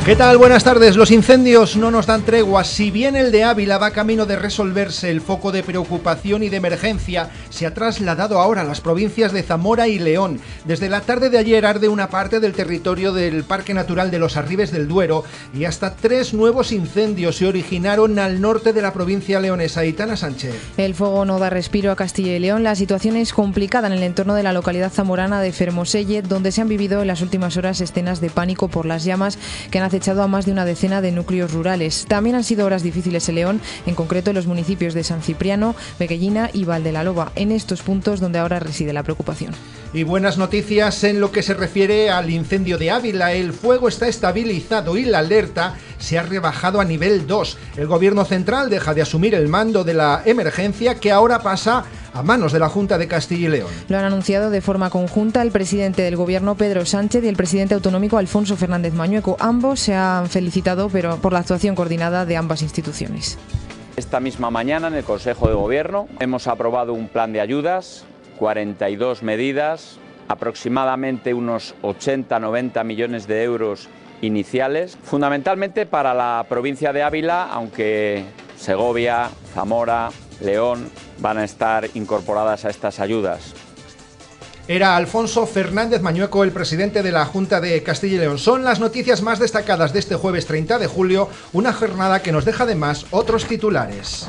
¿Qué tal? Buenas tardes. Los incendios no nos dan tregua. Si bien el de Ávila va camino de resolverse, el foco de preocupación y de emergencia se ha trasladado ahora a las provincias de Zamora y León. Desde la tarde de ayer arde una parte del territorio del Parque Natural de los Arribes del Duero y hasta 3 nuevos incendios se originaron al norte de la provincia leonesa. Aitana Sánchez. El fuego no da respiro a Castilla y León. La situación es complicada en el entorno de la localidad zamorana de Fermoselle, donde se han vivido en las últimas horas escenas de pánico por las llamas que han echado a más de una decena de núcleos rurales. También han sido horas difíciles en León, en concreto en los municipios de San Cipriano, Beguellina y Valdelaloba, en estos puntos donde ahora reside la preocupación. Y buenas noticias en lo que se refiere al incendio de Ávila. El fuego está estabilizado y la alerta se ha rebajado a nivel 2. El gobierno central deja de asumir el mando de la emergencia, que ahora pasa a manos de la Junta de Castilla y León. Lo han anunciado de forma conjunta el presidente del gobierno, Pedro Sánchez, y el presidente autonómico, Alfonso Fernández Mañueco. Ambos se han felicitado por la actuación coordinada de ambas instituciones. Esta misma mañana en el Consejo de Gobierno hemos aprobado un plan de ayudas, 42 medidas, aproximadamente unos 80-90 millones de euros iniciales, fundamentalmente para la provincia de Ávila, aunque Segovia, Zamora, León van a estar incorporadas a estas ayudas. Era Alfonso Fernández Mañueco, el presidente de la Junta de Castilla y León. Son las noticias más destacadas de este jueves 30 de julio, una jornada que nos deja además otros titulares.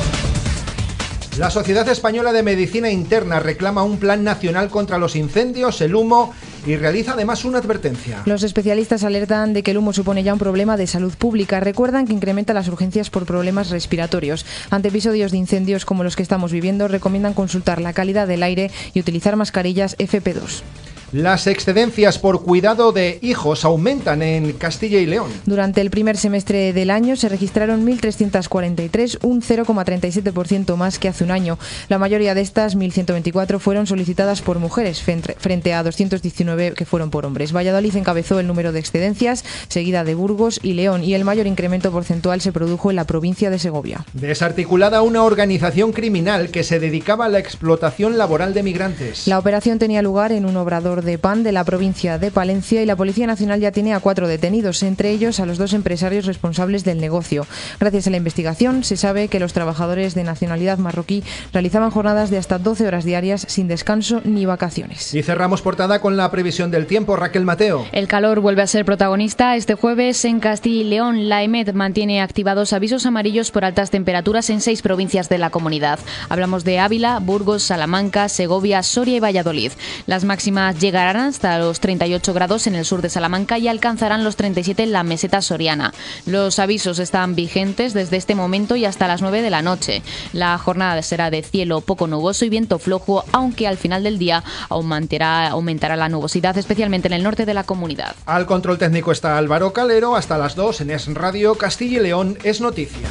La Sociedad Española de Medicina Interna reclama un plan nacional contra los incendios, el humo, y realiza además una advertencia. Los especialistas alertan de que el humo supone ya un problema de salud pública. Recuerdan que incrementa las urgencias por problemas respiratorios. Ante episodios de incendios como los que estamos viviendo, recomiendan consultar la calidad del aire y utilizar mascarillas FP2. Las excedencias por cuidado de hijos aumentan en Castilla y León. Durante el primer semestre del año se registraron 1.343, un 0,37% más que hace un año. La mayoría de estas, 1.124, fueron solicitadas por mujeres, frente a 219 que fueron por hombres. Valladolid encabezó el número de excedencias, seguida de Burgos y León, y el mayor incremento porcentual se produjo en la provincia de Segovia. Desarticulada una organización criminal que se dedicaba a la explotación laboral de migrantes. La operación tenía lugar en un obrador de pan de la provincia de Palencia y la Policía Nacional ya tiene a 4 detenidos, entre ellos a los 2 empresarios responsables del negocio. Gracias a la investigación se sabe que los trabajadores de nacionalidad marroquí realizaban jornadas de hasta 12 horas diarias sin descanso ni vacaciones. Y cerramos portada con la previsión del tiempo. Raquel Mateo. El calor vuelve a ser protagonista este jueves en Castilla y León. La EMET mantiene activados avisos amarillos por altas temperaturas en 6 provincias de la comunidad. Hablamos de Ávila, Burgos, Salamanca, Segovia, Soria y Valladolid. Las máximas llegarán hasta los 38 grados en el sur de Salamanca y alcanzarán los 37 en la meseta soriana. Los avisos están vigentes desde este momento y hasta las 9 de la noche. La jornada será de cielo poco nuboso y viento flojo, aunque al final del día aumentará la nubosidad, especialmente en el norte de la comunidad. Al control técnico está Álvaro Calero. Hasta las 2 en Es Radio. Castilla y León es noticia.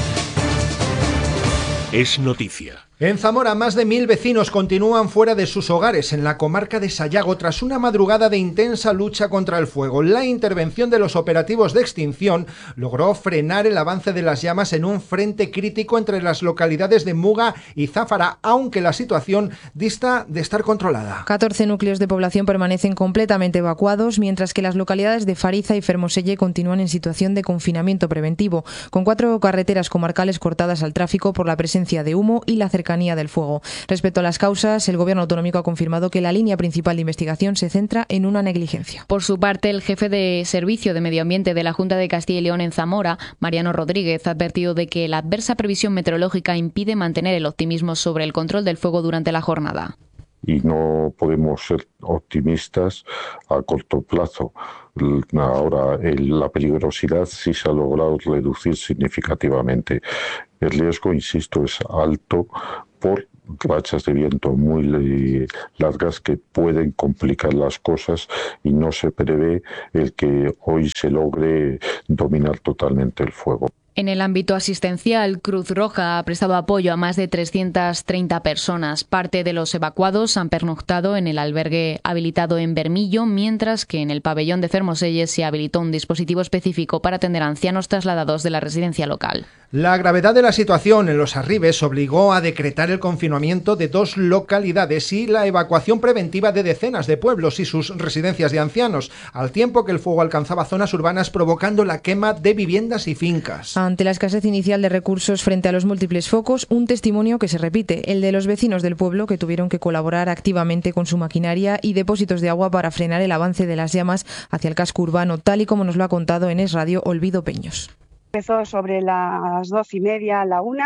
Es noticia. En Zamora, más de 1.000 vecinos continúan fuera de sus hogares en la comarca de Sayago tras una madrugada de intensa lucha contra el fuego. La intervención de los operativos de extinción logró frenar el avance de las llamas en un frente crítico entre las localidades de Muga y Záfara, aunque la situación dista de estar controlada. 14 núcleos de población permanecen completamente evacuados, mientras que las localidades de Fariza y Fermoselle continúan en situación de confinamiento preventivo, con 4 carreteras comarcales cortadas al tráfico por la presencia de humo y la cercanía del fuego. Respecto a las causas, el gobierno autonómico ha confirmado que la línea principal de investigación se centra en una negligencia. Por su parte, el jefe de Servicio de Medio Ambiente de la Junta de Castilla y León en Zamora, Mariano Rodríguez, ha advertido de que la adversa previsión meteorológica impide mantener el optimismo sobre el control del fuego durante la jornada. Y no podemos ser optimistas a corto plazo. Ahora la peligrosidad sí se ha logrado reducir significativamente. El riesgo, insisto, es alto por rachas de viento muy largas que pueden complicar las cosas y no se prevé el que hoy se logre dominar totalmente el fuego. En el ámbito asistencial, Cruz Roja ha prestado apoyo a más de 330 personas. Parte de los evacuados han pernoctado en el albergue habilitado en Bermillo, mientras que en el pabellón de Fermoselle se habilitó un dispositivo específico para atender a ancianos trasladados de la residencia local. La gravedad de la situación en los Arribes obligó a decretar el confinamiento de 2 localidades y la evacuación preventiva de decenas de pueblos y sus residencias de ancianos, al tiempo que el fuego alcanzaba zonas urbanas provocando la quema de viviendas y fincas. Ante la escasez inicial de recursos frente a los múltiples focos, un testimonio que se repite, el de los vecinos del pueblo que tuvieron que colaborar activamente con su maquinaria y depósitos de agua para frenar el avance de las llamas hacia el casco urbano, tal y como nos lo ha contado en Es Radio Olvido Peños. Empezó sobre las 12:30, la 1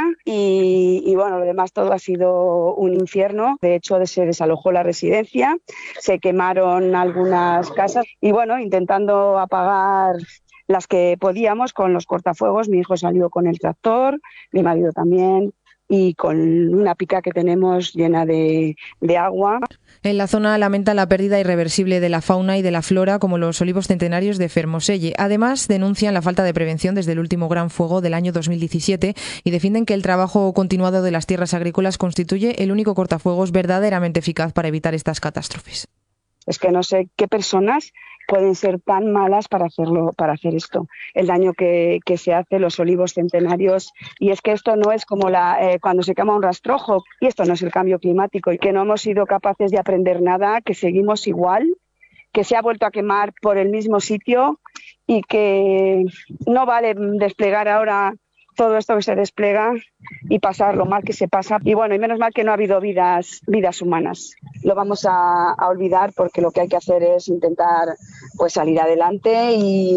y bueno, lo demás todo ha sido un infierno. De hecho, se desalojó la residencia, se quemaron algunas casas y bueno, intentando apagar las que podíamos con los cortafuegos. Mi hijo salió con el tractor, mi marido también, y con una pica que tenemos llena de agua. En la zona lamentan la pérdida irreversible de la fauna y de la flora, como los olivos centenarios de Fermoselle. Además, denuncian la falta de prevención desde el último gran fuego del año 2017 y defienden que el trabajo continuado de las tierras agrícolas constituye el único cortafuegos verdaderamente eficaz para evitar estas catástrofes. Es que no sé qué personas pueden ser tan malas para hacer esto. El daño que se hace, los olivos centenarios. Y es que esto no es como cuando se quema un rastrojo. Y esto no es el cambio climático. Y que no hemos sido capaces de aprender nada, que seguimos igual, que se ha vuelto a quemar por el mismo sitio y que no vale desplegar ahora todo esto que se despliega y pasar lo mal que se pasa. Y bueno, y menos mal que no ha habido vidas humanas. Lo vamos a olvidar porque lo que hay que hacer es intentar pues salir adelante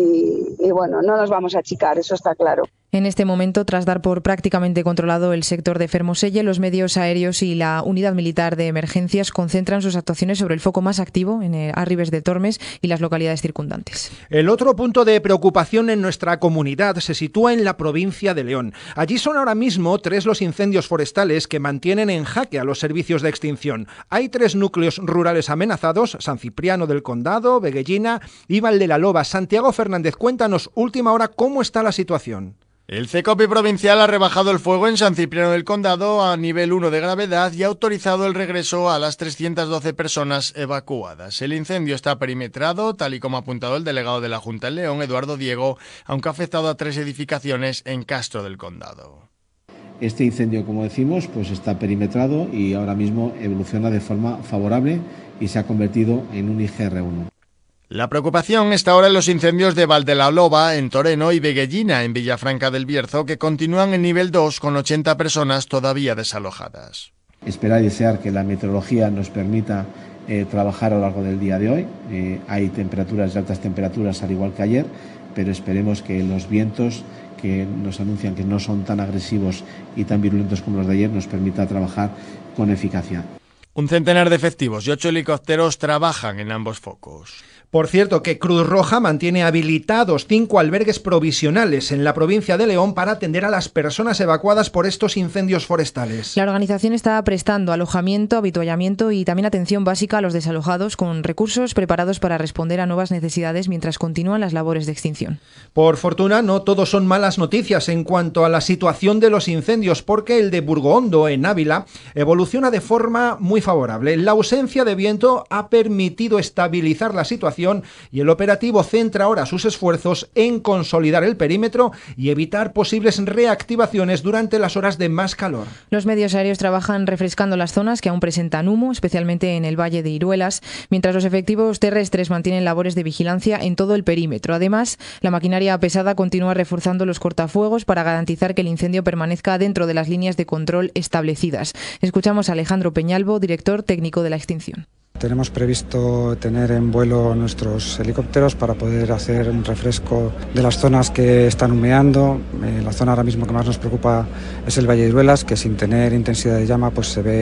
y bueno, no nos vamos a achicar, eso está claro. En este momento, tras dar por prácticamente controlado el sector de Fermoselle, los medios aéreos y la unidad militar de emergencias concentran sus actuaciones sobre el foco más activo en Arribes de Tormes y las localidades circundantes. El otro punto de preocupación en nuestra comunidad se sitúa en la provincia de León. Allí son ahora mismo 3 los incendios forestales que mantienen en jaque a los servicios de extinción. Hay 3 núcleos rurales amenazados: San Cipriano del Condado, Veguellina y Val de la Loba. Santiago Fernández, cuéntanos, última hora, ¿cómo está la situación? El CECOPI provincial ha rebajado el fuego en San Cipriano del Condado a nivel 1 de gravedad y ha autorizado el regreso a las 312 personas evacuadas. El incendio está perimetrado, tal y como ha apuntado el delegado de la Junta en León, Eduardo Diego, aunque ha afectado a 3 edificaciones en Castro del Condado. Este incendio, como decimos, pues está perimetrado y ahora mismo evoluciona de forma favorable y se ha convertido en un IGR1. La preocupación está ahora en los incendios de Val de la Loba, en Toreno, y Veguellina, en Villafranca del Bierzo, que continúan en nivel 2 con 80 personas todavía desalojadas. Esperar y desear que la meteorología nos permita trabajar a lo largo del día de hoy. Hay temperaturas de altas temperaturas al igual que ayer, pero esperemos que los vientos que nos anuncian que no son tan agresivos y tan virulentos como los de ayer nos permita trabajar con eficacia. Un centenar de efectivos y 8 helicópteros trabajan en ambos focos. Por cierto, que Cruz Roja mantiene habilitados 5 albergues provisionales en la provincia de León para atender a las personas evacuadas por estos incendios forestales. La organización está prestando alojamiento, habituallamiento y también atención básica a los desalojados, con recursos preparados para responder a nuevas necesidades mientras continúan las labores de extinción. Por fortuna, no todo son malas noticias en cuanto a la situación de los incendios, porque el de Burgohondo, en Ávila, evoluciona de forma muy favorable. La ausencia de viento ha permitido estabilizar la situación y el operativo centra ahora sus esfuerzos en consolidar el perímetro y evitar posibles reactivaciones durante las horas de más calor. Los medios aéreos trabajan refrescando las zonas que aún presentan humo, especialmente en el Valle de Iruelas, mientras los efectivos terrestres mantienen labores de vigilancia en todo el perímetro. Además, la maquinaria pesada continúa reforzando los cortafuegos para garantizar que el incendio permanezca dentro de las líneas de control establecidas. Escuchamos a Alejandro Peñalvo, director técnico de la extinción. Tenemos previsto tener en vuelo nuestros helicópteros para poder hacer un refresco de las zonas que están humeando. La zona ahora mismo que más nos preocupa es el Valle de Iruelas, que sin tener intensidad de llama pues se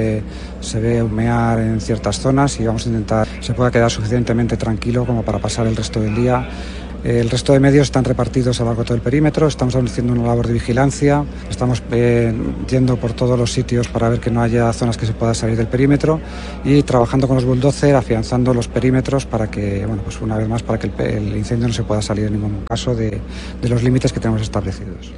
ve humear en ciertas zonas, y vamos a intentar que se pueda quedar suficientemente tranquilo como para pasar el resto del día. El resto de medios están repartidos a lo largo de todo el perímetro. Estamos haciendo una labor de vigilancia, estamos yendo por todos los sitios para ver que no haya zonas que se pueda salir del perímetro, y trabajando con los bulldozer, afianzando los perímetros para que, bueno, pues una vez más, para que el incendio no se pueda salir en ningún caso de los límites que tenemos establecidos.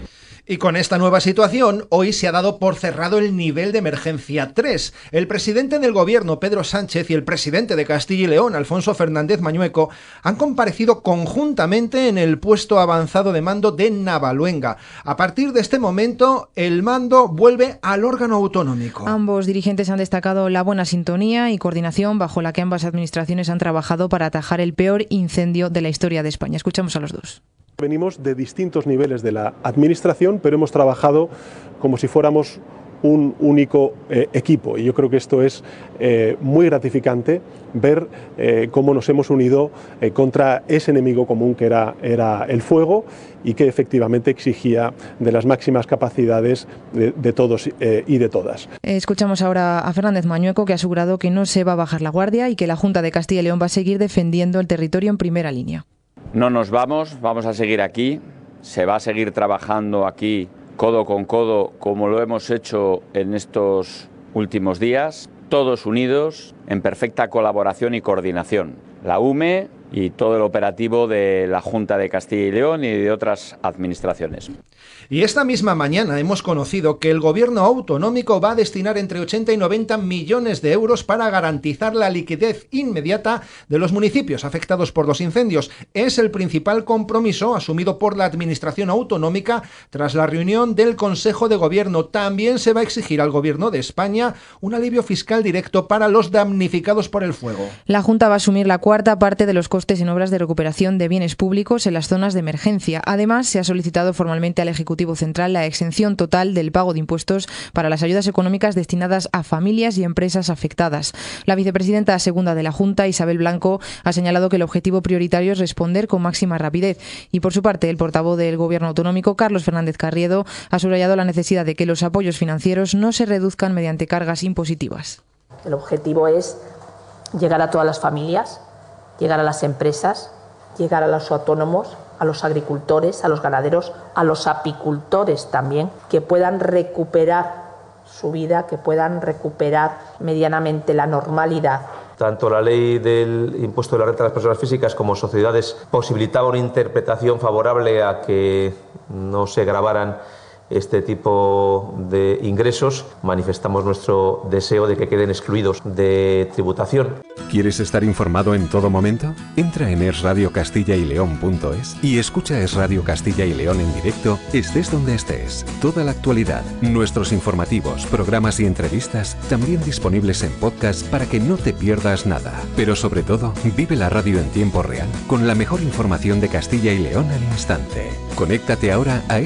Y con esta nueva situación, hoy se ha dado por cerrado el nivel de emergencia 3. El presidente del gobierno, Pedro Sánchez, y el presidente de Castilla y León, Alfonso Fernández Mañueco, han comparecido conjuntamente en el puesto avanzado de mando de Navaluenga. A partir de este momento, el mando vuelve al órgano autonómico. Ambos dirigentes han destacado la buena sintonía y coordinación bajo la que ambas administraciones han trabajado para atajar el peor incendio de la historia de España. Escuchamos a los dos. Venimos de distintos niveles de la administración, pero hemos trabajado como si fuéramos un único equipo. Y yo creo que esto es muy gratificante, ver cómo nos hemos unido contra ese enemigo común que era el fuego y que efectivamente exigía de las máximas capacidades de todos y de todas. Escuchamos ahora a Fernández Mañueco, que ha asegurado que no se va a bajar la guardia y que la Junta de Castilla y León va a seguir defendiendo el territorio en primera línea. No nos vamos a seguir aquí, se va a seguir trabajando aquí codo con codo como lo hemos hecho en estos últimos días, todos unidos en perfecta colaboración y coordinación. La UME y todo el operativo de la Junta de Castilla y León y de otras administraciones. Y esta misma mañana hemos conocido que el gobierno autonómico va a destinar entre 80 y 90 millones de euros para garantizar la liquidez inmediata de los municipios afectados por los incendios. Es el principal compromiso asumido por la administración autonómica tras la reunión del Consejo de Gobierno. También se va a exigir al Gobierno de España un alivio fiscal directo para los damnificados por el fuego. La Junta va a asumir la cuarta parte de los costes en obras de recuperación de bienes públicos en las zonas de emergencia. Además, se ha solicitado formalmente al Ejecutivo Central la exención total del pago de impuestos para las ayudas económicas destinadas a familias y empresas afectadas. La vicepresidenta segunda de la Junta, Isabel Blanco, ha señalado que el objetivo prioritario es responder con máxima rapidez. Y por su parte, el portavoz del Gobierno autonómico, Carlos Fernández Carriedo, ha subrayado la necesidad de que los apoyos financieros no se reduzcan mediante cargas impositivas. El objetivo es llegar a todas las familias, llegar a las empresas, llegar a los autónomos, a los agricultores, a los ganaderos, a los apicultores también, que puedan recuperar su vida, que puedan recuperar medianamente la normalidad. Tanto la ley del impuesto de la renta de las personas físicas como sociedades posibilitaba una interpretación favorable a que no se gravaran este tipo de ingresos. Manifestamos nuestro deseo de que queden excluidos de tributación. ¿Quieres estar informado en todo momento? Entra en esradiocastillayleon.es y escucha Es Radio Castilla y León en directo, estés donde estés. Toda la actualidad, nuestros informativos, programas y entrevistas, también disponibles en podcast para que no te pierdas nada. Pero sobre todo, vive la radio en tiempo real, con la mejor información de Castilla y León al instante. Conéctate ahora a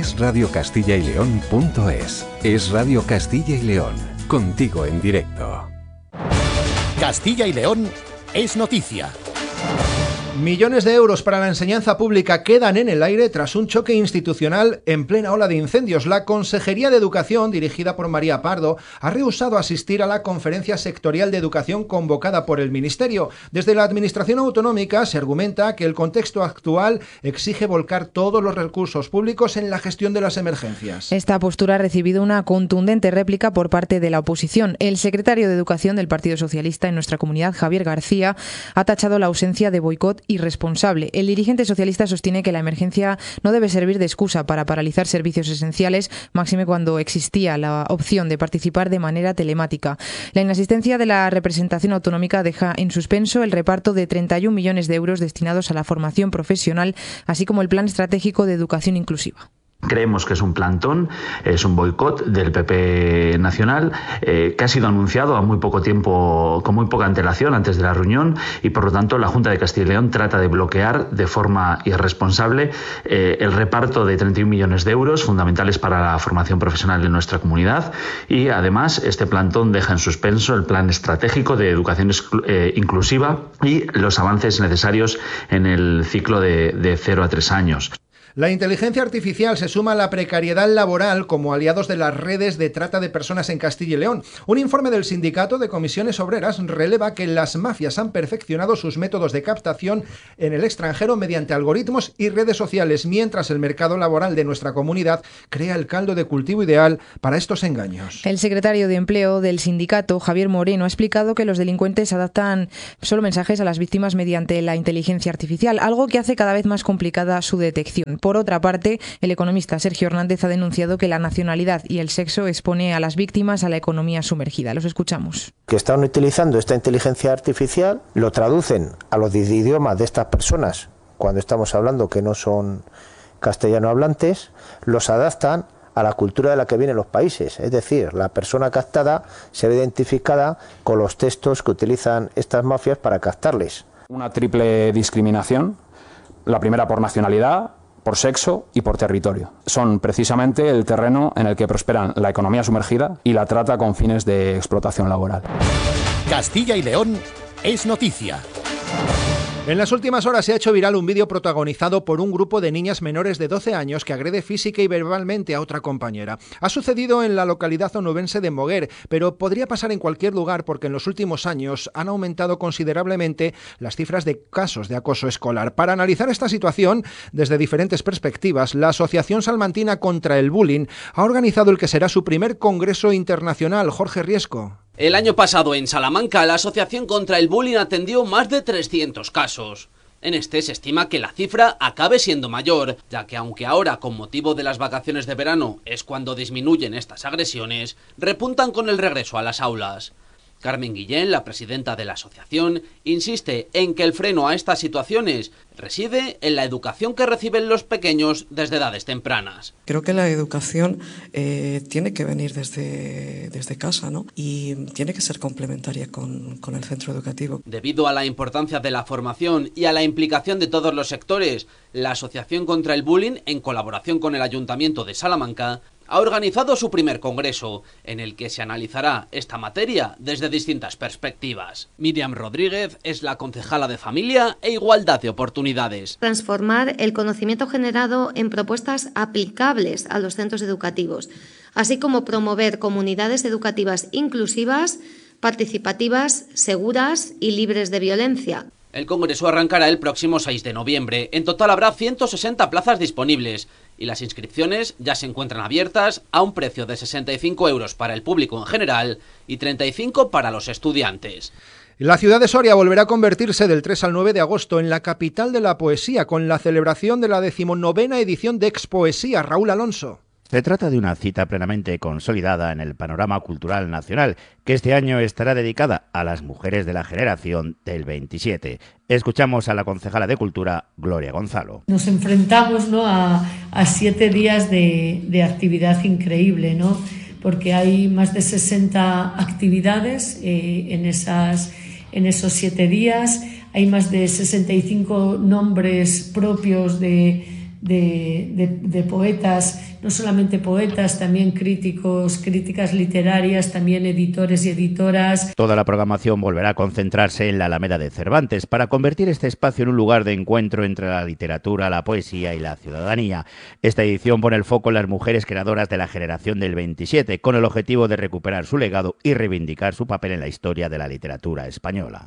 esradiocastillayleon.es. Es Radio Castilla y León, contigo en directo. Castilla y León es noticia. Millones de euros para la enseñanza pública quedan en el aire tras un choque institucional en plena ola de incendios. La Consejería de Educación, dirigida por María Pardo, ha rehusado asistir a la conferencia sectorial de educación convocada por el Ministerio. Desde la Administración autonómica se argumenta que el contexto actual exige volcar todos los recursos públicos en la gestión de las emergencias. Esta postura ha recibido una contundente réplica por parte de la oposición. El secretario de Educación del Partido Socialista en nuestra comunidad, Javier García, ha tachado la ausencia de boicot irresponsable. El dirigente socialista sostiene que la emergencia no debe servir de excusa para paralizar servicios esenciales, máxime cuando existía la opción de participar de manera telemática. La inasistencia de la representación autonómica deja en suspenso el reparto de 31 millones de euros destinados a la formación profesional, así como el Plan Estratégico de Educación Inclusiva. Creemos que es un plantón, es un boicot del PP nacional que ha sido anunciado a muy poco tiempo, con muy poca antelación antes de la reunión, y por lo tanto la Junta de Castilla y León trata de bloquear de forma irresponsable el reparto de 31 millones de euros fundamentales para la formación profesional de nuestra comunidad, y además este plantón deja en suspenso el Plan Estratégico de Educación Inclusiva y los avances necesarios en el ciclo de 0 a 3 años. La inteligencia artificial se suma a la precariedad laboral como aliados de las redes de trata de personas en Castilla y León. Un informe del Sindicato de Comisiones Obreras releva que las mafias han perfeccionado sus métodos de captación en el extranjero mediante algoritmos y redes sociales, mientras el mercado laboral de nuestra comunidad crea el caldo de cultivo ideal para estos engaños. El secretario de Empleo del sindicato, Javier Moreno, ha explicado que los delincuentes adaptan solo mensajes a las víctimas mediante la inteligencia artificial, algo que hace cada vez más complicada su detección. Por otra parte, el economista Sergio Hernández ha denunciado que la nacionalidad y el sexo expone a las víctimas a la economía sumergida. Los escuchamos. Que están utilizando esta inteligencia artificial, lo traducen a los idiomas de estas personas, cuando estamos hablando que no son castellano hablantes, los adaptan a la cultura de la que vienen los países. Es decir, la persona captada se ve identificada con los textos que utilizan estas mafias para captarles. Una triple discriminación, la primera por nacionalidad, por sexo y por territorio. Son precisamente el terreno en el que prosperan la economía sumergida y la trata con fines de explotación laboral. Castilla y León es noticia. En las últimas horas se ha hecho viral un vídeo protagonizado por un grupo de niñas menores de 12 años que agrede física y verbalmente a otra compañera. Ha sucedido en la localidad onubense de Moguer, pero podría pasar en cualquier lugar porque en los últimos años han aumentado considerablemente las cifras de casos de acoso escolar. Para analizar esta situación desde diferentes perspectivas, la Asociación Salmantina contra el Bullying ha organizado el que será su primer congreso internacional. Jorge Riesco. El año pasado en Salamanca, la Asociación contra el Bullying atendió más de 300 casos. En este se estima que la cifra acabe siendo mayor, ya que aunque ahora con motivo de las vacaciones de verano es cuando disminuyen estas agresiones, repuntan con el regreso a las aulas. Carmen Guillén, la presidenta de la asociación, insiste en que el freno a estas situaciones reside en la educación que reciben los pequeños desde edades tempranas. Creo que la educación tiene que venir desde casa, ¿no? Y tiene que ser complementaria con el centro educativo. Debido a la importancia de la formación y a la implicación de todos los sectores, la Asociación contra el Bullying, en colaboración con el Ayuntamiento de Salamanca, ha organizado su primer congreso, en el que se analizará esta materia desde distintas perspectivas. Miriam Rodríguez es la concejala de Familia e Igualdad de Oportunidades. Transformar el conocimiento generado en propuestas aplicables a los centros educativos, así como promover comunidades educativas inclusivas, participativas, seguras y libres de violencia. El congreso arrancará el próximo 6 de noviembre. En total habrá 160 plazas disponibles y las inscripciones ya se encuentran abiertas a un precio de 65 euros para el público en general y 35 para los estudiantes. La ciudad de Soria volverá a convertirse del 3 al 9 de agosto en la capital de la poesía con la celebración de la 19ª edición de Expoesía. Raúl Alonso. Se trata de una cita plenamente consolidada en el panorama cultural nacional, que este año estará dedicada a las mujeres de la generación del 27. Escuchamos a la concejala de Cultura, Gloria Gonzalo. Nos enfrentamos, ¿no?, a 7 días de actividad increíble, ¿no?, porque hay más de 60 actividades en esos 7 días, hay más de 65 nombres propios de poetas, no solamente poetas, también críticos, críticas literarias, también editores y editoras. Toda la programación volverá a concentrarse en la Alameda de Cervantes para convertir este espacio en un lugar de encuentro entre la literatura, la poesía y la ciudadanía. Esta edición pone el foco en las mujeres creadoras de la generación del 27, con el objetivo de recuperar su legado y reivindicar su papel en la historia de la literatura española.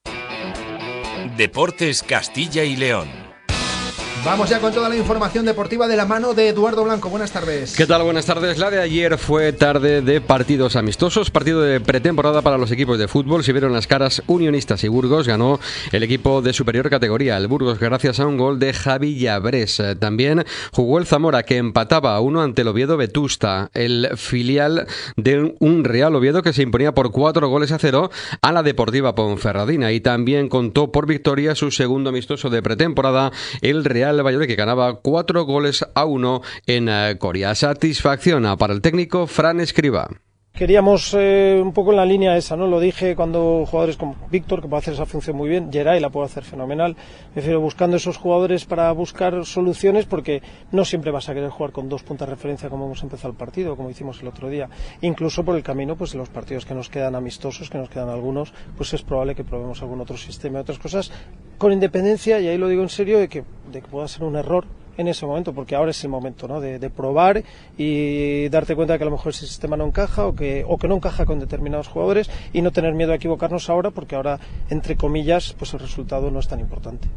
Deportes Castilla y León. Vamos ya con toda la información deportiva de la mano de Eduardo Blanco. Buenas tardes. ¿Qué tal? Buenas tardes. La de ayer fue tarde de partidos amistosos, partido de pretemporada para los equipos de fútbol. Se vieron las caras Unionistas y Burgos. Ganó el equipo de superior categoría, el Burgos, gracias a un gol de Javi Llabrés. También jugó el Zamora, que empataba a 1 ante el Oviedo Vetusta, el filial de un Real Oviedo que se imponía por 4-0 a la Deportiva Ponferradina. Y también contó por victoria su segundo amistoso de pretemporada, el Real Valladolid, que ganaba 4-1 en Coria. Satisfacción para el técnico Fran Escribá. Queríamos un poco en la línea esa, ¿no? Lo dije cuando jugadores como Víctor, que puede hacer esa función muy bien, Geray la puede hacer fenomenal, prefiero buscando esos jugadores para buscar soluciones, porque no siempre vas a querer jugar con 2 puntas de referencia como hemos empezado el partido, como hicimos el otro día. Incluso por el camino, pues los partidos que nos quedan amistosos, que nos quedan algunos, pues es probable que probemos algún otro sistema y otras cosas, con independencia, y ahí lo digo en serio, de que pueda ser un error en ese momento, porque ahora es el momento, ¿no?, de probar y darte cuenta de que a lo mejor ese sistema no encaja o que no encaja con determinados jugadores, y no tener miedo a equivocarnos ahora, porque ahora, entre comillas, pues el resultado no es tan importante.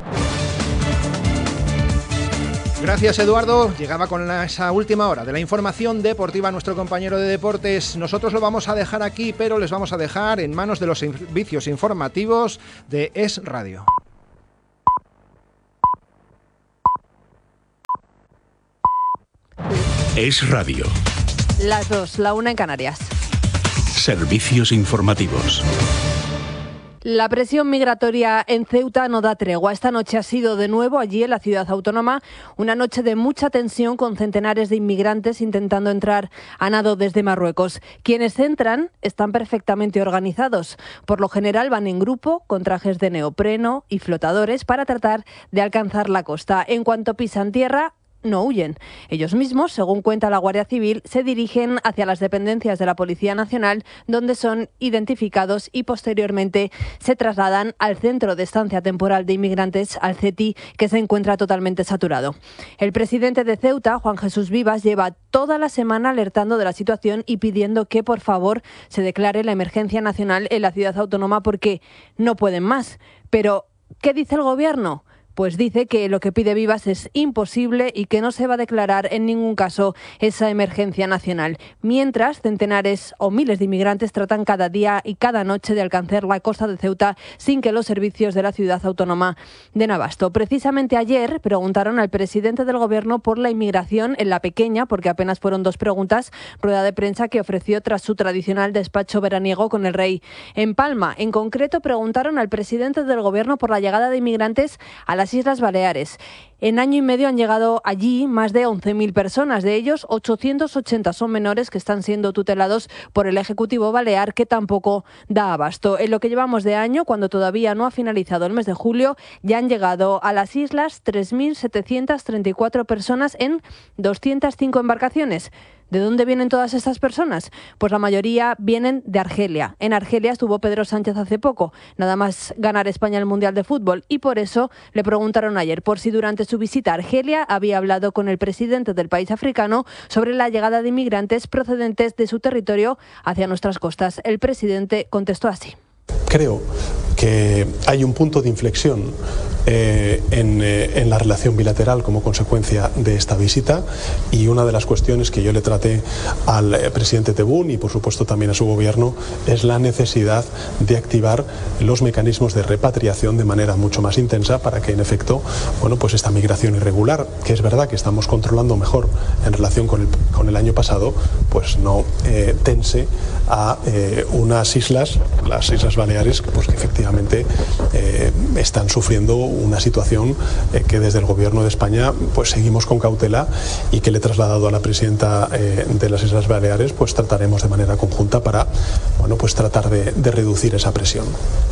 Gracias, Eduardo. Llegaba con esa última hora de la información deportiva nuestro compañero de deportes. Nosotros lo vamos a dejar aquí, pero les vamos a dejar en manos de los servicios informativos de Es Radio. Es Radio. Las 2, la 1 en Canarias. Servicios informativos. La presión migratoria en Ceuta no da tregua. Esta noche ha sido de nuevo allí en la ciudad autónoma una noche de mucha tensión con centenares de inmigrantes intentando entrar a nado desde Marruecos. Quienes entran están perfectamente organizados. Por lo general van en grupo con trajes de neopreno y flotadores para tratar de alcanzar la costa. En cuanto pisan tierra, no huyen. Ellos mismos, según cuenta la Guardia Civil, se dirigen hacia las dependencias de la Policía Nacional, donde son identificados y posteriormente se trasladan al Centro de Estancia Temporal de Inmigrantes, al CETI, que se encuentra totalmente saturado. El presidente de Ceuta, Juan Jesús Vivas, lleva toda la semana alertando de la situación y pidiendo que, por favor, se declare la emergencia nacional en la ciudad autónoma porque no pueden más. Pero, ¿qué dice el gobierno? Pues dice que lo que pide Vivas es imposible y que no se va a declarar en ningún caso esa emergencia nacional. Mientras, centenares o miles de inmigrantes tratan cada día y cada noche de alcanzar la costa de Ceuta sin que los servicios de la ciudad autónoma den abasto. Precisamente ayer preguntaron al presidente del gobierno por la inmigración en La Pequeña, porque apenas fueron 2 preguntas, rueda de prensa que ofreció tras su tradicional despacho veraniego con el rey en Palma. En concreto, preguntaron al presidente del gobierno por la llegada de inmigrantes a las Islas Baleares. En año y medio han llegado allí más de 11.000 personas. De ellos, 880 son menores que están siendo tutelados por el Ejecutivo Balear, que tampoco da abasto. En lo que llevamos de año, cuando todavía no ha finalizado el mes de julio, ya han llegado a las islas 3.734 personas en 205 embarcaciones. ¿De dónde vienen todas estas personas? Pues la mayoría vienen de Argelia. En Argelia estuvo Pedro Sánchez hace poco, nada más ganar España el Mundial de Fútbol, y por eso le preguntaron ayer por si durante su visita a Argelia había hablado con el presidente del país africano sobre la llegada de inmigrantes procedentes de su territorio hacia nuestras costas. El presidente contestó así. Creo que hay un punto de inflexión en la relación bilateral como consecuencia de esta visita, y una de las cuestiones que yo le traté al presidente Tebboune y por supuesto también a su gobierno es la necesidad de activar los mecanismos de repatriación de manera mucho más intensa para que en efecto, bueno, pues esta migración irregular, que es verdad que estamos controlando mejor en relación con el año pasado, pues no tense a unas islas, las Islas Baleares, pues que efectivamente están sufriendo una situación que desde el Gobierno de España pues seguimos con cautela, y que le he trasladado a la presidenta de las Islas Baleares, pues trataremos de manera conjunta para, bueno, pues tratar de reducir esa presión.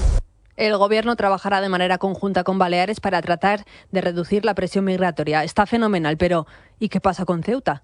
El Gobierno trabajará de manera conjunta con Baleares para tratar de reducir la presión migratoria. Está fenomenal, pero ¿y qué pasa con Ceuta?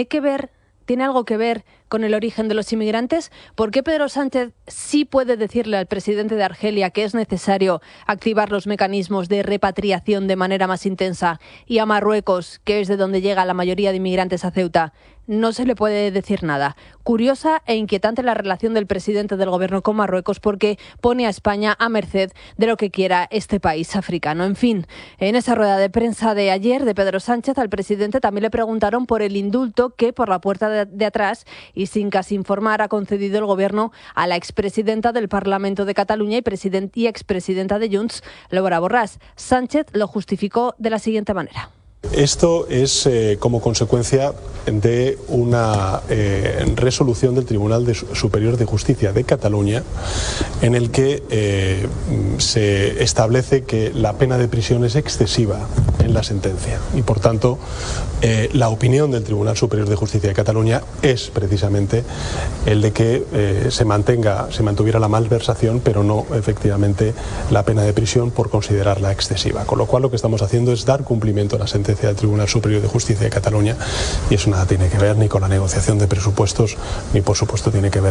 ¿Tiene algo que ver con el origen de los inmigrantes? ¿Por qué Pedro Sánchez sí puede decirle al presidente de Argelia que es necesario activar los mecanismos de repatriación de manera más intensa, y a Marruecos, que es de donde llega la mayoría de inmigrantes a Ceuta, no se le puede decir nada? Curiosa e inquietante la relación del presidente del gobierno con Marruecos, porque pone a España a merced de lo que quiera este país africano. En fin, en esa rueda de prensa de ayer de Pedro Sánchez, al presidente también le preguntaron por el indulto que por la puerta de atrás y sin casi informar ha concedido el gobierno a la expresidenta del Parlamento de Cataluña y expresidenta de Junts, Laura Borràs. Sánchez lo justificó de la siguiente manera. Esto es como consecuencia de una resolución del Tribunal Superior de Justicia de Cataluña, en el que se establece que la pena de prisión es excesiva en la sentencia, y por tanto la opinión del Tribunal Superior de Justicia de Cataluña es precisamente el de que se mantuviera la malversación, pero no efectivamente la pena de prisión, por considerarla excesiva. Con lo cual lo que estamos haciendo es dar cumplimiento a la sentencia del Tribunal Superior de Justicia de Cataluña, y eso nada tiene que ver ni con la negociación de presupuestos, ni por supuesto tiene que ver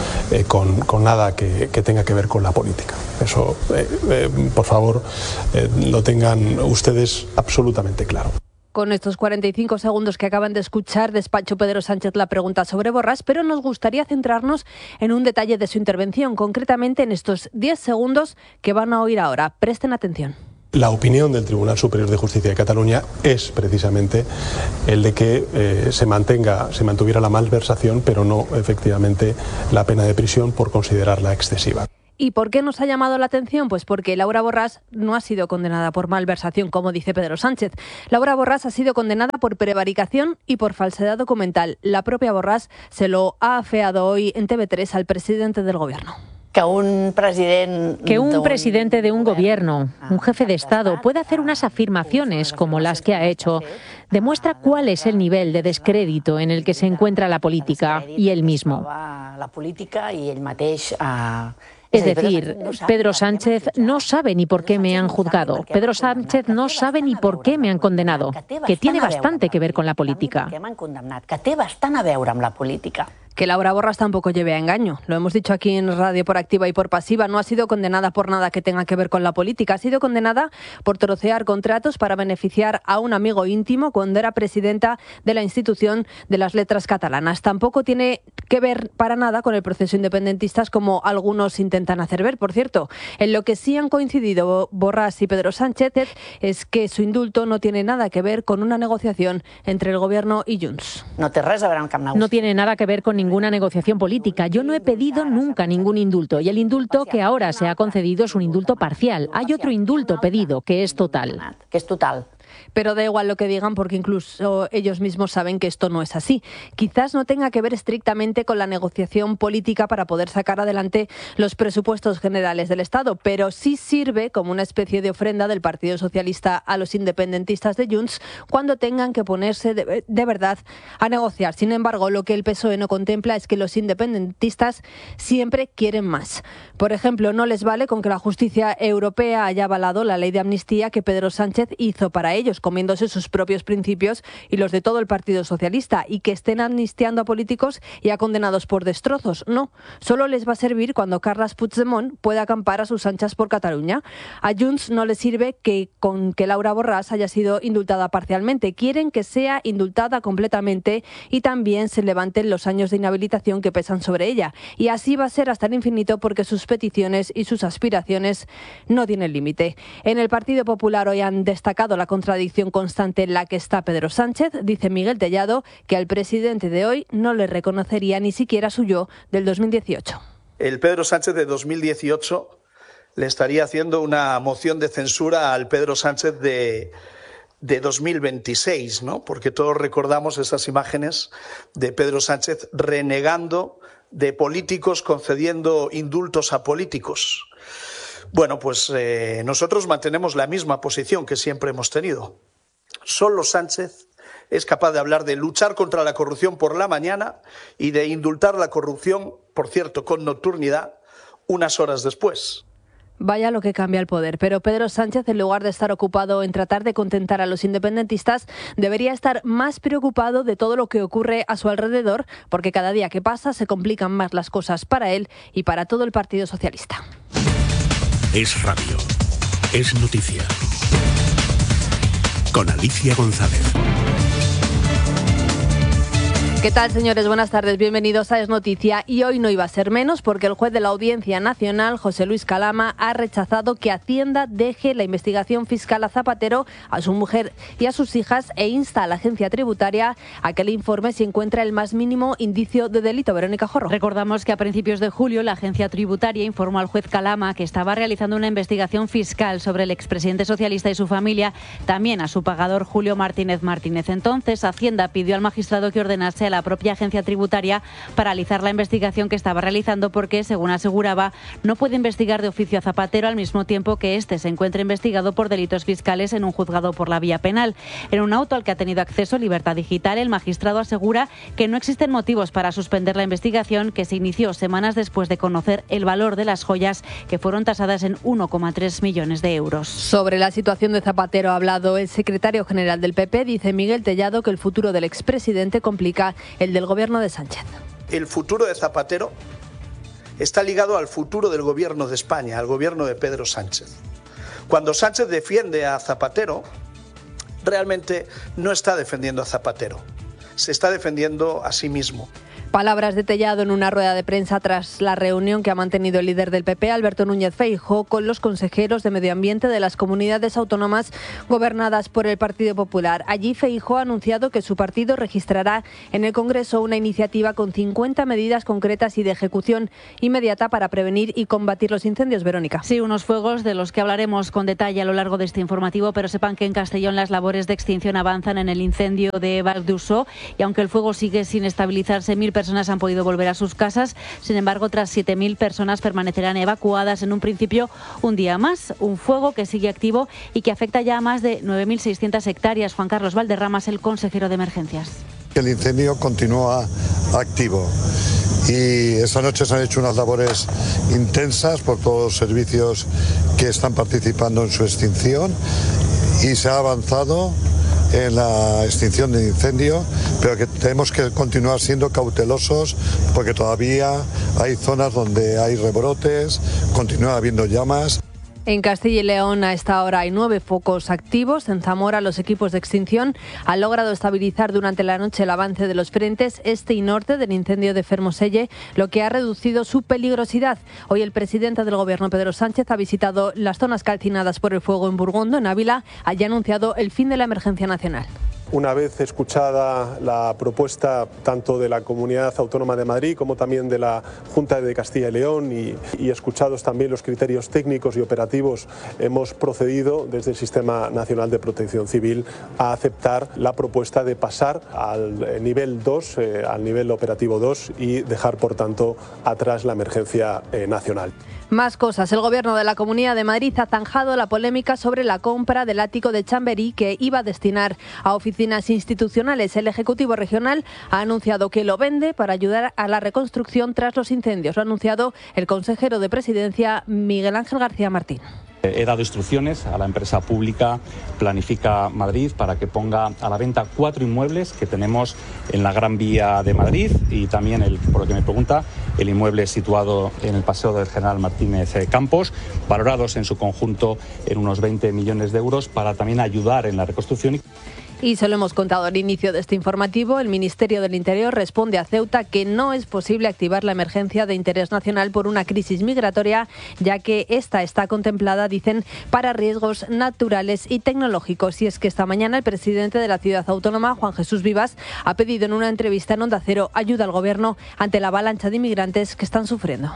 con nada que tenga que ver con la política. Eso, por favor, lo tengan ustedes absolutamente claro. Con estos 45 segundos que acaban de escuchar, despachó Pedro Sánchez la pregunta sobre Borràs, pero nos gustaría centrarnos en un detalle de su intervención, concretamente en estos 10 segundos que van a oír ahora. Presten atención. La opinión del Tribunal Superior de Justicia de Cataluña es precisamente el de que se mantuviera la malversación, pero no efectivamente la pena de prisión, por considerarla excesiva. ¿Y por qué nos ha llamado la atención? Pues porque Laura Borràs no ha sido condenada por malversación, como dice Pedro Sánchez. Laura Borràs ha sido condenada por prevaricación y por falsedad documental. La propia Borràs se lo ha afeado hoy en TV3 al presidente del Gobierno. Que un presidente de un gobierno, un jefe de Estado, pueda hacer unas afirmaciones como las que ha hecho, demuestra cuál es el nivel de descrédito en el que se encuentra la política y él mismo. Es decir, Pedro Sánchez no sabe ni por qué me han juzgado. Pedro Sánchez no sabe ni por qué me han condenado, que tiene bastante que ver con la política. Que Laura Borràs tampoco lleve a engaño. Lo hemos dicho aquí en Radio por activa y por pasiva. No ha sido condenada por nada que tenga que ver con la política. Ha sido condenada por trocear contratos para beneficiar a un amigo íntimo cuando era presidenta de la institución de las letras catalanas. Tampoco tiene que ver para nada con el proceso independentista, como algunos intentan hacer ver. Por cierto, en lo que sí han coincidido Borràs y Pedro Sánchez es que su indulto no tiene nada que ver con una negociación entre el Gobierno y Junts. No tiene nada que ver con ninguna negociación política. Yo no he pedido nunca ningún indulto y el indulto que ahora se ha concedido es un indulto parcial. Hay otro indulto pedido que es total. Pero da igual lo que digan porque incluso ellos mismos saben que esto no es así. Quizás no tenga que ver estrictamente con la negociación política para poder sacar adelante los presupuestos generales del Estado, pero sí sirve como una especie de ofrenda del Partido Socialista a los independentistas de Junts cuando tengan que ponerse de verdad a negociar. Sin embargo, lo que el PSOE no contempla es que los independentistas siempre quieren más. Por ejemplo, no les vale con que la justicia europea haya avalado la ley de amnistía que Pedro Sánchez hizo para ellos, comiéndose sus propios principios y los de todo el Partido Socialista, y que estén amnistiando a políticos y a condenados por destrozos. No, solo les va a servir cuando Carles Puigdemont pueda acampar a sus anchas por Cataluña. A Junts no les sirve con que Laura Borràs haya sido indultada parcialmente. Quieren que sea indultada completamente y también se levanten los años de inhabilitación que pesan sobre ella. Y así va a ser hasta el infinito porque sus peticiones y sus aspiraciones no tienen límite. En el Partido Popular hoy han destacado la contradicción constante en la que está Pedro Sánchez. Dice Miguel Tellado que al presidente de hoy no le reconocería ni siquiera su yo del 2018. El Pedro Sánchez de 2018 le estaría haciendo una moción de censura al Pedro Sánchez de 2026, ¿no? Porque todos recordamos esas imágenes de Pedro Sánchez renegando de políticos, concediendo indultos a políticos. Bueno, pues nosotros mantenemos la misma posición que siempre hemos tenido. Solo Sánchez es capaz de hablar de luchar contra la corrupción por la mañana y de indultar la corrupción, por cierto, con nocturnidad, unas horas después. Vaya lo que cambia el poder, pero Pedro Sánchez, en lugar de estar ocupado en tratar de contentar a los independentistas, debería estar más preocupado de todo lo que ocurre a su alrededor, porque cada día que pasa se complican más las cosas para él y para todo el Partido Socialista. Es radio. Es noticia. Con Alicia González. ¿Qué tal, señores? Buenas tardes, bienvenidos a Es Noticia. Y hoy no iba a ser menos porque el juez de la Audiencia Nacional, José Luis Calama, ha rechazado que Hacienda deje la investigación fiscal a Zapatero, a su mujer y a sus hijas e insta a la agencia tributaria a que le informe si encuentra el más mínimo indicio de delito. Verónica Jorro. Recordamos que a principios de julio la agencia tributaria informó al juez Calama que estaba realizando una investigación fiscal sobre el expresidente socialista y su familia, también a su pagador Julio Martínez Martínez. Entonces, Hacienda pidió al magistrado que ordenase a la propia agencia tributaria paralizar la investigación que estaba realizando porque, según aseguraba, no puede investigar de oficio a Zapatero al mismo tiempo que éste se encuentra investigado por delitos fiscales en un juzgado por la vía penal. En un auto al que ha tenido acceso Libertad Digital, el magistrado asegura que no existen motivos para suspender la investigación, que se inició semanas después de conocer el valor de las joyas, que fueron tasadas en 1,3 millones de euros. Sobre la situación de Zapatero ha hablado el secretario general del PP. Dice Miguel Tellado que el futuro del expresidente complica el del gobierno de Sánchez. El futuro de Zapatero está ligado al futuro del gobierno de España, al gobierno de Pedro Sánchez. Cuando Sánchez defiende a Zapatero, realmente no está defendiendo a Zapatero, se está defendiendo a sí mismo. Palabras de Tellado en una rueda de prensa tras la reunión que ha mantenido el líder del PP, Alberto Núñez Feijóo, con los consejeros de Medio Ambiente de las comunidades autónomas gobernadas por el Partido Popular. Allí Feijóo ha anunciado que su partido registrará en el Congreso una iniciativa con 50 medidas concretas y de ejecución inmediata para prevenir y combatir los incendios. Verónica. Sí, unos fuegos de los que hablaremos con detalle a lo largo de este informativo, pero sepan que en Castellón las labores de extinción avanzan en el incendio de Val d'Ussó y aunque el fuego sigue sin estabilizarse, 1.000 personas han podido volver a sus casas. Sin embargo, tras 7.000 personas permanecerán evacuadas en un principio un día más. Un fuego que sigue activo y que afecta ya a más de 9.600 hectáreas. Juan Carlos Valderramas, el consejero de Emergencias. El incendio continúa activo y esta noche se han hecho unas labores intensas por todos los servicios que están participando en su extinción y se ha avanzado en la extinción del incendio, pero que tenemos que continuar siendo cautelosos porque todavía hay zonas donde hay rebrotes, continúa habiendo llamas. En Castilla y León a esta hora hay 9 focos activos. En Zamora los equipos de extinción han logrado estabilizar durante la noche el avance de los frentes este y norte del incendio de Fermoselle, lo que ha reducido su peligrosidad. Hoy el presidente del Gobierno, Pedro Sánchez, ha visitado las zonas calcinadas por el fuego en Burgondo, en Ávila. Allí ha anunciado el fin de la emergencia nacional. Una vez escuchada la propuesta tanto de la Comunidad Autónoma de Madrid como también de la Junta de Castilla y León y escuchados también los criterios técnicos y operativos, hemos procedido desde el Sistema Nacional de Protección Civil a aceptar la propuesta de pasar al nivel 2, al nivel operativo 2 y dejar por tanto atrás la emergencia nacional. Más cosas. El Gobierno de la Comunidad de Madrid ha zanjado la polémica sobre la compra del ático de Chamberí que iba a destinar a oficinas institucionales. El Ejecutivo Regional ha anunciado que lo vende para ayudar a la reconstrucción tras los incendios. Lo ha anunciado el consejero de Presidencia, Miguel Ángel García Martín. He dado instrucciones a la empresa pública Planifica Madrid para que ponga a la venta 4 inmuebles que tenemos en la Gran Vía de Madrid y también, por lo que me pregunta, el inmueble situado en el Paseo del General Martínez Campos, valorados en su conjunto en unos 20 millones de euros para también ayudar en la reconstrucción. Y se lo hemos contado al inicio de este informativo, el Ministerio del Interior responde a Ceuta que no es posible activar la emergencia de interés nacional por una crisis migratoria, ya que esta está contemplada, dicen, para riesgos naturales y tecnológicos. Y es que esta mañana el presidente de la ciudad autónoma, Juan Jesús Vivas, ha pedido en una entrevista en Onda Cero ayuda al Gobierno ante la avalancha de inmigrantes que están sufriendo.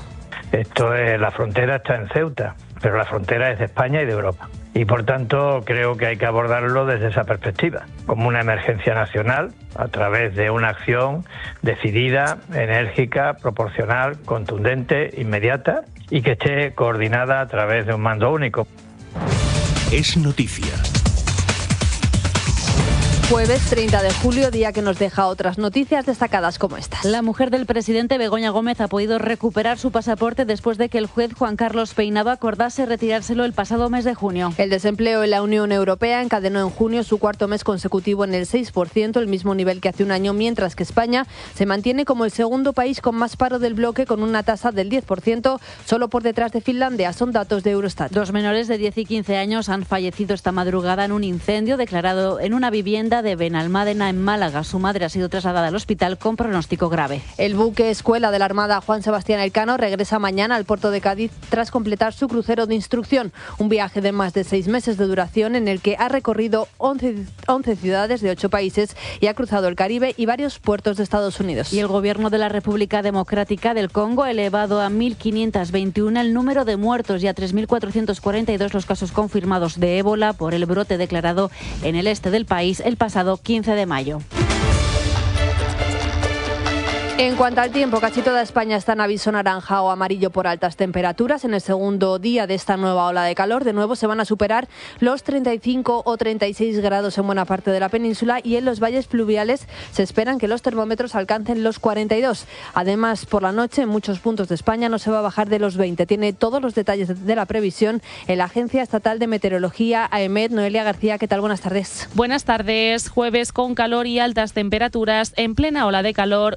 La frontera está en Ceuta, pero la frontera es de España y de Europa. Y por tanto creo que hay que abordarlo desde esa perspectiva, como una emergencia nacional a través de una acción decidida, enérgica, proporcional, contundente, inmediata y que esté coordinada a través de un mando único. Es noticia. Jueves 30 de julio, día que nos deja otras noticias destacadas como estas. La mujer del presidente, Begoña Gómez, ha podido recuperar su pasaporte después de que el juez Juan Carlos Peinado acordase retirárselo el pasado mes de junio. El desempleo en la Unión Europea encadenó en junio su cuarto mes consecutivo en el 6%, el mismo nivel que hace un año, mientras que España se mantiene como el segundo país con más paro del bloque, con una tasa del 10%, solo por detrás de Finlandia. Son datos de Eurostat. 2 menores de 10 y 15 años han fallecido esta madrugada en un incendio declarado en una vivienda de Benalmádena, en Málaga. Su madre ha sido trasladada al hospital con pronóstico grave. El buque escuela de la Armada Juan Sebastián Elcano regresa mañana al puerto de Cádiz tras completar su crucero de instrucción, un viaje de más de 6 meses de duración en el que ha recorrido 11 ciudades de 8 países y ha cruzado el Caribe y varios puertos de Estados Unidos. Y el Gobierno de la República Democrática del Congo ha elevado a 1.521 el número de muertos y a 3.442 los casos confirmados de ébola por el brote declarado en el este del país el pasado 15 de mayo. En cuanto al tiempo, casi toda España está en aviso naranja o amarillo por altas temperaturas. En el segundo día de esta nueva ola de calor, de nuevo se van a superar los 35 o 36 grados en buena parte de la península y en los valles fluviales se esperan que los termómetros alcancen los 42. Además, por la noche en muchos puntos de España no se va a bajar de los 20. Tiene todos los detalles de la previsión en la Agencia Estatal de Meteorología, AEMET. Noelia García, ¿qué tal? Buenas tardes. Buenas tardes. Jueves con calor y altas temperaturas en plena ola de calor, unas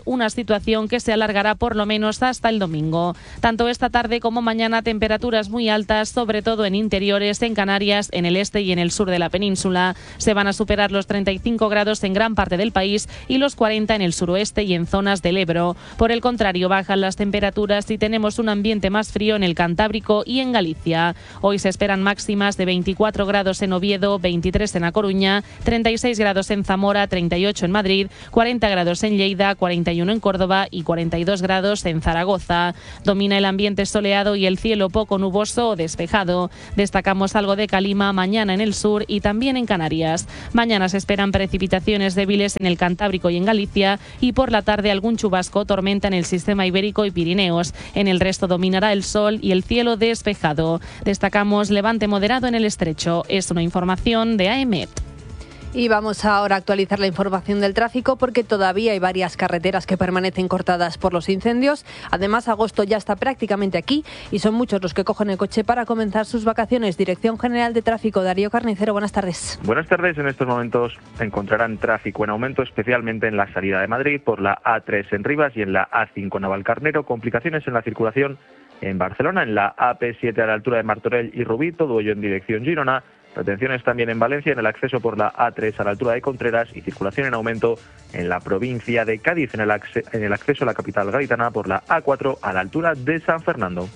situación que se alargará por lo menos hasta el domingo. Tanto esta tarde como mañana temperaturas muy altas, sobre todo en interiores, en Canarias, en el este y en el sur de la península. Se van a superar los 35 grados en gran parte del país y los 40 en el suroeste y en zonas del Ebro. Por el contrario, bajan las temperaturas y tenemos un ambiente más frío en el Cantábrico y en Galicia. Hoy se esperan máximas de 24 grados en Oviedo, 23 en A Coruña, 36 grados en Zamora, 38 en Madrid, 40 grados en Lleida, 41 en Córdoba y 42 grados en Zaragoza. Domina el ambiente soleado y el cielo poco nuboso o despejado. Destacamos algo de calima mañana en el sur y también en Canarias. Mañana se esperan precipitaciones débiles en el Cantábrico y en Galicia y por la tarde algún chubasco o tormenta en el sistema ibérico y Pirineos. En el resto dominará el sol y el cielo despejado. Destacamos levante moderado en el estrecho. Es una información de AEMET. Y vamos ahora a actualizar la información del tráfico porque todavía hay varias carreteras que permanecen cortadas por los incendios. Además, agosto ya está prácticamente aquí y son muchos los que cogen el coche para comenzar sus vacaciones. Dirección General de Tráfico, Darío Carnicero, buenas tardes. Buenas tardes. En estos momentos encontrarán tráfico en aumento, especialmente en la salida de Madrid por la A3 en Rivas y en la A5 Navalcarnero. Complicaciones en la circulación en Barcelona, en la AP7 a la altura de Martorell y Rubí, todo ello en dirección Girona. Retenciones también en Valencia, en el acceso por la A3 a la altura de Contreras y circulación en aumento en la provincia de Cádiz, en el acceso a la capital gaditana por la A4 a la altura de San Fernando.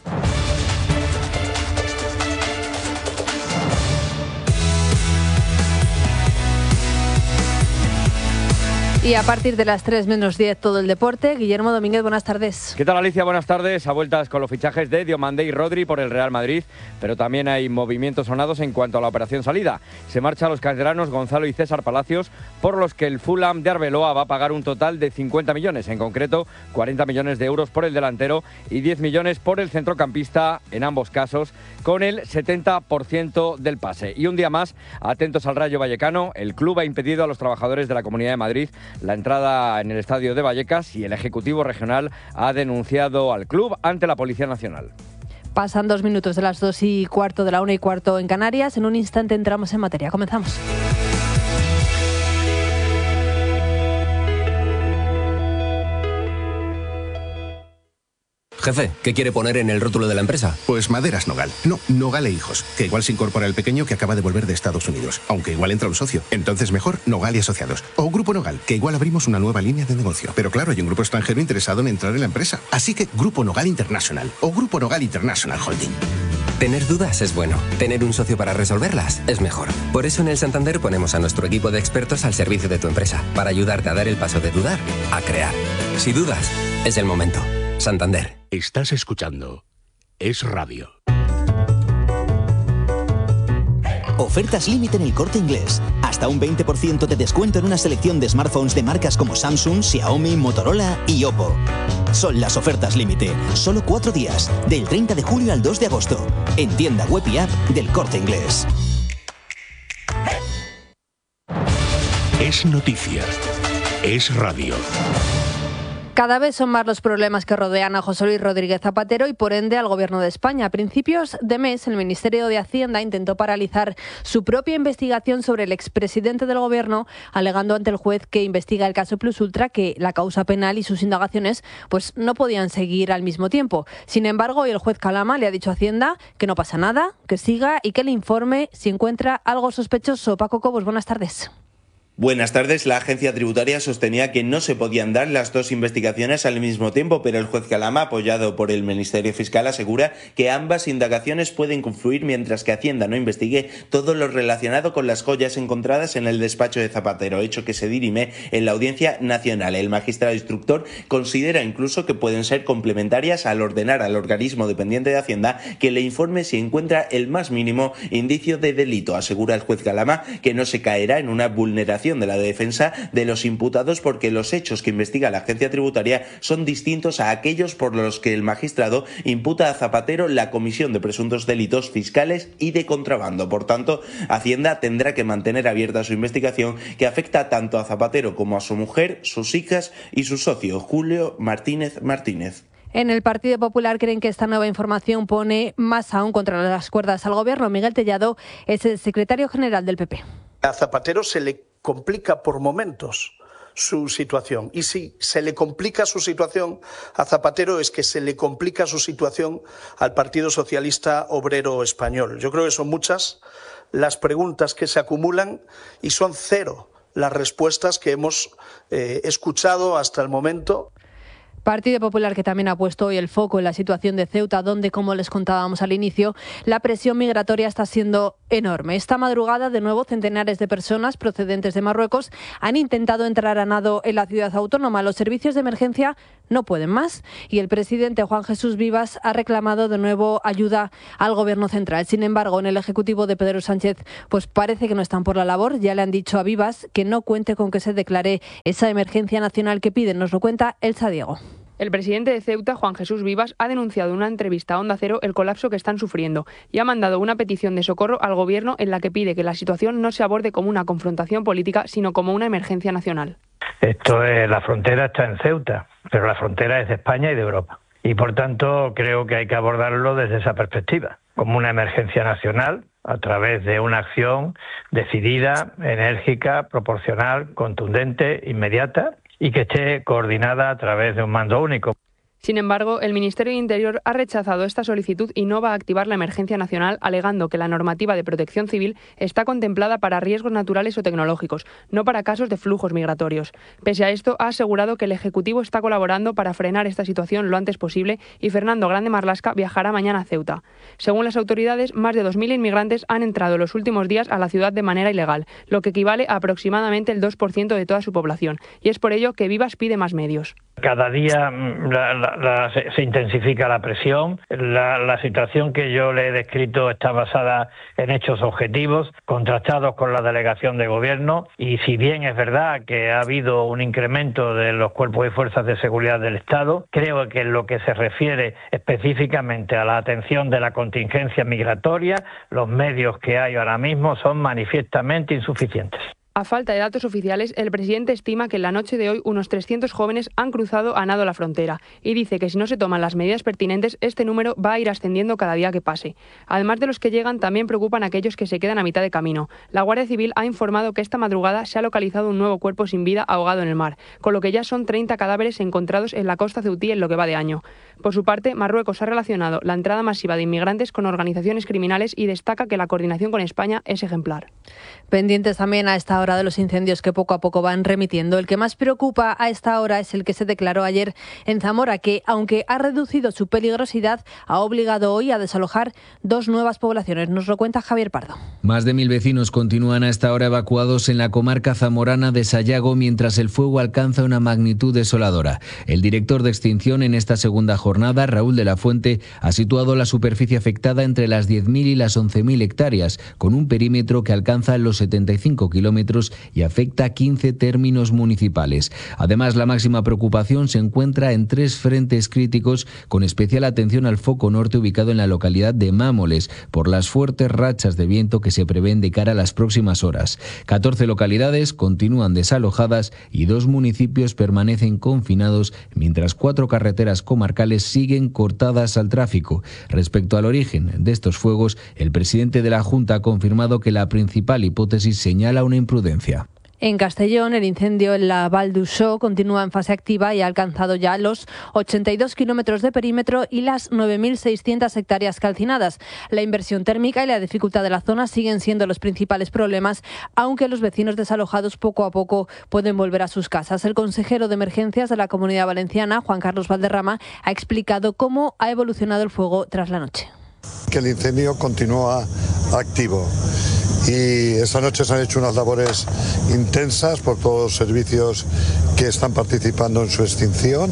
Y a partir de las 3 menos 10 todo el deporte. Guillermo Domínguez, buenas tardes. ¿Qué tal, Alicia? Buenas tardes. A vueltas con los fichajes de Diomandé y Rodri por el Real Madrid, pero también hay movimientos sonados en cuanto a la operación salida. Se marchan los canteranos Gonzalo y César Palacios, por los que el Fulham de Arbeloa va a pagar un total de 50 millones, en concreto 40 millones de euros por el delantero y 10 millones por el centrocampista, en ambos casos con el 70% del pase. Y un día más, atentos al Rayo Vallecano, el club ha impedido a los trabajadores de la Comunidad de Madrid la entrada en el estadio de Vallecas y el Ejecutivo Regional ha denunciado al club ante la Policía Nacional. Pasan 2 minutos de las 2:15 de la 1:15 en Canarias. En un instante entramos en materia. Comenzamos. Jefe, ¿qué quiere poner en el rótulo de la empresa? Pues Maderas Nogal. No, Nogal e Hijos, que igual se incorpora el pequeño que acaba de volver de Estados Unidos, aunque igual entra un socio. Entonces mejor Nogal y Asociados. O Grupo Nogal, que igual abrimos una nueva línea de negocio. Pero claro, hay un grupo extranjero interesado en entrar en la empresa. Así que Grupo Nogal International o Grupo Nogal International Holding. Tener dudas es bueno. Tener un socio para resolverlas es mejor. Por eso en el Santander ponemos a nuestro equipo de expertos al servicio de tu empresa, para ayudarte a dar el paso de dudar a crear. Si dudas, es el momento. Santander. Estás escuchando Es Radio. Ofertas límite en El Corte Inglés. Hasta un 20% de descuento en una selección de smartphones de marcas como Samsung, Xiaomi, Motorola y Oppo. Son las ofertas límite. Solo 4 días, del 30 de julio al 2 de agosto. En tienda web y app del Corte Inglés. Es noticia. Es radio. Cada vez son más los problemas que rodean a José Luis Rodríguez Zapatero y por ende al Gobierno de España. A principios de mes, el Ministerio de Hacienda intentó paralizar su propia investigación sobre el expresidente del Gobierno, alegando ante el juez que investiga el caso Plus Ultra que la causa penal y sus indagaciones pues no podían seguir al mismo tiempo. Sin embargo, hoy el juez Calama le ha dicho a Hacienda que no pasa nada, que siga y que le informe si encuentra algo sospechoso. Paco Cobos, buenas tardes. Buenas tardes. La agencia tributaria sostenía que no se podían dar las dos investigaciones al mismo tiempo, pero el juez Calama, apoyado por el Ministerio Fiscal, asegura que ambas indagaciones pueden confluir mientras que Hacienda no investigue todo lo relacionado con las joyas encontradas en el despacho de Zapatero, hecho que se dirime en la Audiencia Nacional. El magistrado instructor considera incluso que pueden ser complementarias al ordenar al organismo dependiente de Hacienda que le informe si encuentra el más mínimo indicio de delito. Asegura el juez Calama que no se caerá en una vulneración de la defensa de los imputados porque los hechos que investiga la agencia tributaria son distintos a aquellos por los que el magistrado imputa a Zapatero la comisión de presuntos delitos fiscales y de contrabando. Por tanto, Hacienda tendrá que mantener abierta su investigación que afecta tanto a Zapatero como a su mujer, sus hijas y su socio, Julio Martínez Martínez. En el Partido Popular creen que esta nueva información pone más aún contra las cuerdas al Gobierno. Miguel Tellado es el secretario general del PP. A Zapatero se le complica por momentos su situación. Y si se le complica su situación a Zapatero, es que se le complica su situación al Partido Socialista Obrero Español. Yo creo que son muchas las preguntas que se acumulan y son cero las respuestas que hemos escuchado hasta el momento. Partido Popular, que también ha puesto hoy el foco en la situación de Ceuta, donde, como les contábamos al inicio, la presión migratoria está siendo enorme. Esta madrugada, de nuevo, centenares de personas procedentes de Marruecos han intentado entrar a nado en la ciudad autónoma. Los servicios de emergencia no pueden más y el presidente Juan Jesús Vivas ha reclamado de nuevo ayuda al Gobierno central. Sin embargo, en el Ejecutivo de Pedro Sánchez, pues parece que no están por la labor. Ya le han dicho a Vivas que no cuente con que se declare esa emergencia nacional que piden. Nos lo cuenta Elsa Diego. El presidente de Ceuta, Juan Jesús Vivas, ha denunciado en una entrevista a Onda Cero el colapso que están sufriendo y ha mandado una petición de socorro al Gobierno en la que pide que la situación no se aborde como una confrontación política, sino como una emergencia nacional. La frontera está en Ceuta, pero la frontera es de España y de Europa. Y por tanto creo que hay que abordarlo desde esa perspectiva, como una emergencia nacional, a través de una acción decidida, enérgica, proporcional, contundente, inmediata, y que esté coordinada a través de un mando único. Sin embargo, el Ministerio de Interior ha rechazado esta solicitud y no va a activar la emergencia nacional, alegando que la normativa de protección civil está contemplada para riesgos naturales o tecnológicos, no para casos de flujos migratorios. Pese a esto, ha asegurado que el Ejecutivo está colaborando para frenar esta situación lo antes posible y Fernando Grande Marlaska viajará mañana a Ceuta. Según las autoridades, más de 2.000 inmigrantes han entrado los últimos días a la ciudad de manera ilegal, lo que equivale a aproximadamente el 2% de toda su población, y es por ello que Vivas pide más medios. Cada día se intensifica la presión. La situación que yo le he descrito está basada en hechos objetivos, contrastados con la delegación de gobierno, y si bien es verdad que ha habido un incremento de los cuerpos y fuerzas de seguridad del Estado, creo que en lo que se refiere específicamente a la atención de la contingencia migratoria, los medios que hay ahora mismo son manifiestamente insuficientes. A falta de datos oficiales, el presidente estima que en la noche de hoy unos 300 jóvenes han cruzado a nado la frontera y dice que si no se toman las medidas pertinentes, este número va a ir ascendiendo cada día que pase. Además de los que llegan, también preocupan a aquellos que se quedan a mitad de camino. La Guardia Civil ha informado que esta madrugada se ha localizado un nuevo cuerpo sin vida ahogado en el mar, con lo que ya son 30 cadáveres encontrados en la costa ceutí en lo que va de año. Por su parte, Marruecos ha relacionado la entrada masiva de inmigrantes con organizaciones criminales y destaca que la coordinación con España es ejemplar. Pendientes también a esta hora de los incendios que poco a poco van remitiendo. El que más preocupa a esta hora es el que se declaró ayer en Zamora, que, aunque ha reducido su peligrosidad, ha obligado hoy a desalojar 2 nuevas poblaciones. Nos lo cuenta Javier Pardo. Más de 1.000 vecinos continúan a esta hora evacuados en la comarca zamorana de Sayago mientras el fuego alcanza una magnitud desoladora. El director de extinción en esta segunda jornada, Raúl de la Fuente, ha situado la superficie afectada entre las 10.000 y las 11.000 hectáreas, con un perímetro que alcanza los 75 kilómetros y afecta a 15 términos municipales. Además, la máxima preocupación se encuentra en 3 frentes críticos, con especial atención al foco norte ubicado en la localidad de Mámoles, por las fuertes rachas de viento que se prevén de cara a las próximas horas. 14 localidades continúan desalojadas y 2 municipios permanecen confinados, mientras 4 carreteras comarcales siguen cortadas al tráfico. Respecto al origen de estos fuegos, el presidente de la Junta ha confirmado que la principal hipótesis señala una imprudencia. En Castellón, el incendio en la Val d'Uixó continúa en fase activa y ha alcanzado ya los 82 kilómetros de perímetro y las 9.600 hectáreas calcinadas. La inversión térmica y la dificultad de la zona siguen siendo los principales problemas, aunque los vecinos desalojados poco a poco pueden volver a sus casas. El consejero de Emergencias de la Comunidad Valenciana, Juan Carlos Valderrama, ha explicado cómo ha evolucionado el fuego tras la noche. Que el incendio continúa activo. Y esta noche se han hecho unas labores intensas por todos los servicios que están participando en su extinción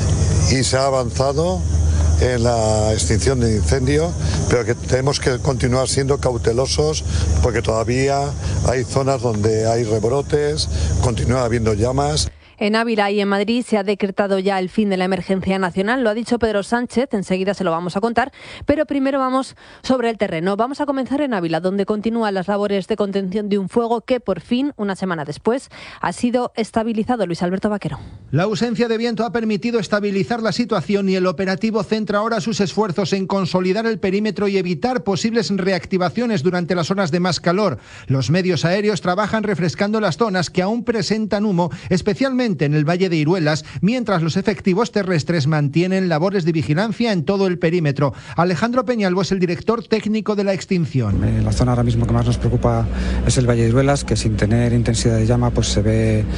y se ha avanzado en la extinción del incendio, pero que tenemos que continuar siendo cautelosos porque todavía hay zonas donde hay rebrotes, continúa habiendo llamas. En Ávila y en Madrid se ha decretado ya el fin de la emergencia nacional, lo ha dicho Pedro Sánchez, enseguida se lo vamos a contar, pero primero vamos sobre el terreno. Vamos a comenzar en Ávila, donde continúan las labores de contención de un fuego que por fin, una semana después, ha sido estabilizado. Luis Alberto Vaquero. La ausencia de viento ha permitido estabilizar la situación y el operativo centra ahora sus esfuerzos en consolidar el perímetro y evitar posibles reactivaciones durante las horas de más calor. Los medios aéreos trabajan refrescando las zonas que aún presentan humo, especialmente en el Valle de Iruelas, mientras los efectivos terrestres mantienen labores de vigilancia en todo el perímetro. Alejandro Peñalvo es el director técnico de la extinción. La zona ahora mismo que más nos preocupa es el Valle de Iruelas, que sin tener intensidad de llama pues se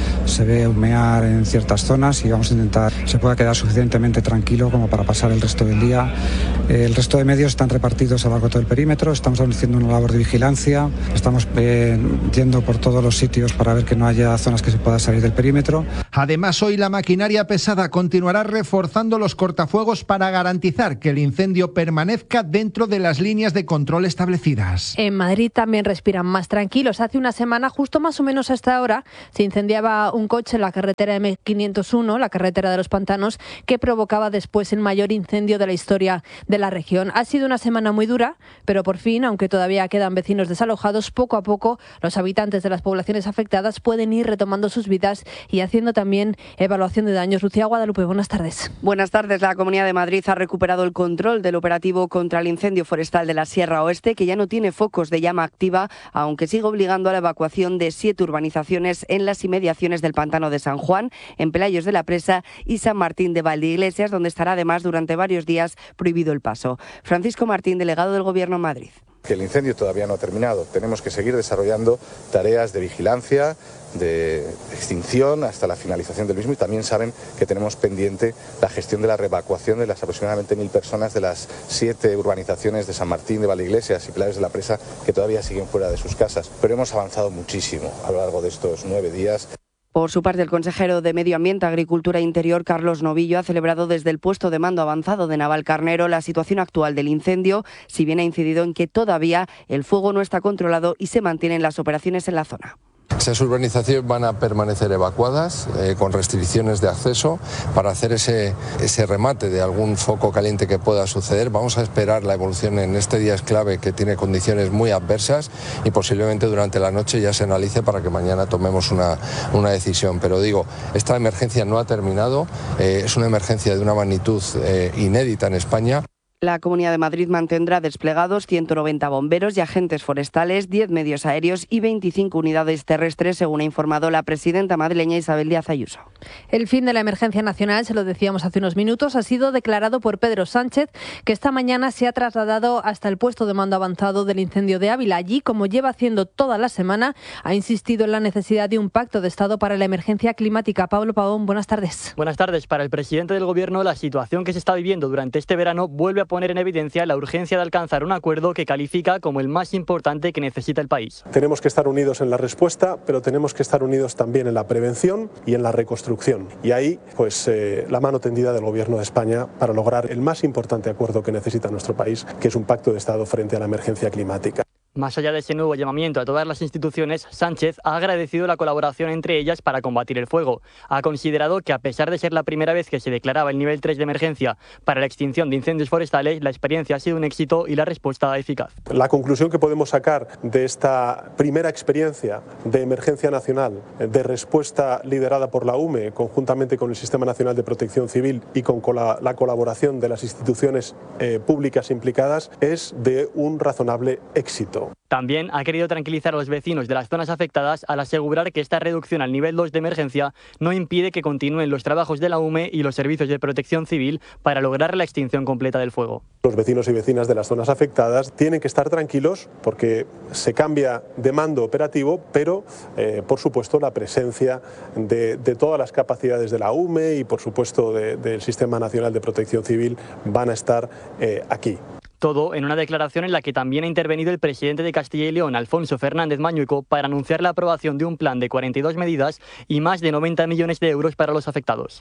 ve humear en ciertas zonas, y vamos a intentar se pueda quedar suficientemente tranquilo como para pasar el resto del día. El resto de medios están repartidos a lo largo de todo el perímetro, estamos haciendo una labor de vigilancia, estamos yendo por todos los sitios para ver que no haya zonas que se pueda salir del perímetro. Además, hoy la maquinaria pesada continuará reforzando los cortafuegos para garantizar que el incendio permanezca dentro de las líneas de control establecidas. En Madrid también respiran más tranquilos. Hace una semana, justo más o menos a esta hora, se incendiaba un coche en la carretera M501, la carretera de los Pantanos, que provocaba después el mayor incendio de la historia de la región. Ha sido una semana muy dura, pero por fin, aunque todavía quedan vecinos desalojados, poco a poco los habitantes de las poblaciones afectadas pueden ir retomando sus vidas y haciendo también evaluación de daños. Lucía Guadalupe, buenas tardes. Buenas tardes. La Comunidad de Madrid ha recuperado el control del operativo contra el incendio forestal de la Sierra Oeste, que ya no tiene focos de llama activa, aunque sigue obligando a la evacuación de 7 urbanizaciones en las inmediaciones del Pantano de San Juan, en Pelayos de la Presa y San Martín de Valdeiglesias, donde estará además durante varios días prohibido el paso. Francisco Martín, delegado del Gobierno en Madrid. Que el incendio todavía no ha terminado. Tenemos que seguir desarrollando tareas de vigilancia, de extinción hasta la finalización del mismo, y también saben que tenemos pendiente la gestión de la reevacuación de las aproximadamente 1.000 personas de las 7 urbanizaciones de San Martín de Valdeiglesias y Pelayos de la Presa que todavía siguen fuera de sus casas. Pero hemos avanzado muchísimo a lo largo de estos 9 días. Por su parte, el consejero de Medio Ambiente, Agricultura e Interior, Carlos Novillo, ha celebrado desde el puesto de mando avanzado de Navalcarnero la situación actual del incendio, si bien ha incidido en que todavía el fuego no está controlado y se mantienen las operaciones en la zona. Esas urbanizaciones van a permanecer evacuadas con restricciones de acceso para hacer ese remate de algún foco caliente que pueda suceder. Vamos a esperar la evolución en este día, es clave, que tiene condiciones muy adversas, y posiblemente durante la noche ya se analice para que mañana tomemos una decisión. Pero digo, esta emergencia no ha terminado, es una emergencia de una magnitud inédita en España. La Comunidad de Madrid mantendrá desplegados 190 bomberos y agentes forestales, 10 medios aéreos y 25 unidades terrestres, según ha informado la presidenta madrileña Isabel Díaz Ayuso. El fin de la emergencia nacional, se lo decíamos hace unos minutos, ha sido declarado por Pedro Sánchez, que esta mañana se ha trasladado hasta el puesto de mando avanzado del incendio de Ávila. Allí, como lleva haciendo toda la semana, ha insistido en la necesidad de un pacto de Estado para la emergencia climática. Pablo Pavón, buenas tardes. Buenas tardes. Para el presidente del Gobierno, la situación que se está viviendo durante este verano vuelve a poner en evidencia la urgencia de alcanzar un acuerdo que califica como el más importante que necesita el país. Tenemos que estar unidos en la respuesta, pero tenemos que estar unidos también en la prevención y en la reconstrucción. Y ahí, pues, la mano tendida del Gobierno de España para lograr el más importante acuerdo que necesita nuestro país, que es un pacto de Estado frente a la emergencia climática. Más allá de ese nuevo llamamiento a todas las instituciones, Sánchez ha agradecido la colaboración entre ellas para combatir el fuego. Ha considerado que, a pesar de ser la primera vez que se declaraba el nivel 3 de emergencia para la extinción de incendios forestales, la experiencia ha sido un éxito y la respuesta eficaz. La conclusión que podemos sacar de esta primera experiencia de emergencia nacional, de respuesta liderada por la UME, conjuntamente con el Sistema Nacional de Protección Civil y con la colaboración de las instituciones públicas implicadas, es de un razonable éxito. También ha querido tranquilizar a los vecinos de las zonas afectadas al asegurar que esta reducción al nivel 2 de emergencia no impide que continúen los trabajos de la UME y los servicios de protección civil para lograr la extinción completa del fuego. Los vecinos y vecinas de las zonas afectadas tienen que estar tranquilos porque se cambia de mando operativo, pero por supuesto la presencia de todas las capacidades de la UME y por supuesto del Sistema Nacional de Protección Civil van a estar aquí. Todo en una declaración en la que también ha intervenido el presidente de Castilla y León, Alfonso Fernández Mañueco, para anunciar la aprobación de un plan de 42 medidas y más de 90 millones de euros para los afectados.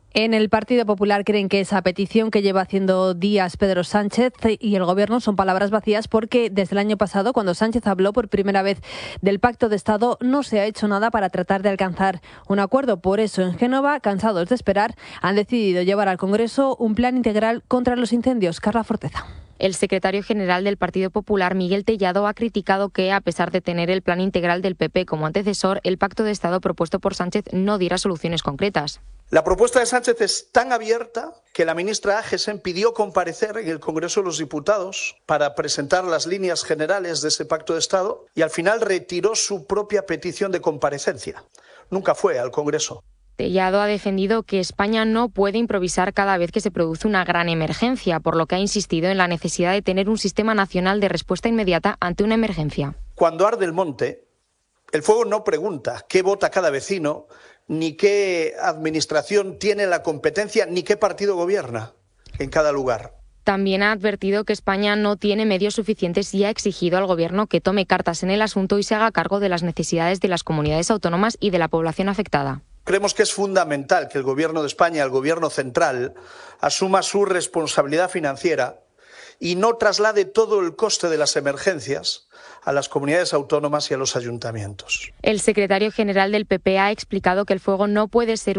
En el Partido Popular creen que esa petición que lleva haciendo días Pedro Sánchez y el Gobierno son palabras vacías porque desde el año pasado, cuando Sánchez habló por primera vez del Pacto de Estado, no se ha hecho nada para tratar de alcanzar un acuerdo. Por eso, en Génova, cansados de esperar, han decidido llevar al Congreso un plan integral contra los incendios. Carla Forteza. El secretario general del Partido Popular, Miguel Tellado, ha criticado que, a pesar de tener el plan integral del PP como antecesor, el Pacto de Estado propuesto por Sánchez no diera soluciones concretas. La propuesta de Sánchez es tan abierta que la ministra Agesen pidió comparecer en el Congreso de los Diputados para presentar las líneas generales de ese Pacto de Estado y al final retiró su propia petición de comparecencia. Nunca fue al Congreso. Tellado ha defendido que España no puede improvisar cada vez que se produce una gran emergencia, por lo que ha insistido en la necesidad de tener un sistema nacional de respuesta inmediata ante una emergencia. Cuando arde el monte, el fuego no pregunta qué vota cada vecino, ni qué administración tiene la competencia, ni qué partido gobierna en cada lugar. También ha advertido que España no tiene medios suficientes y ha exigido al Gobierno que tome cartas en el asunto y se haga cargo de las necesidades de las comunidades autónomas y de la población afectada. Creemos que es fundamental que el Gobierno de España, el Gobierno central, asuma su responsabilidad financiera y no traslade todo el coste de las emergencias a las comunidades autónomas y a los ayuntamientos. El secretario general del PP ha explicado que el fuego no puede ser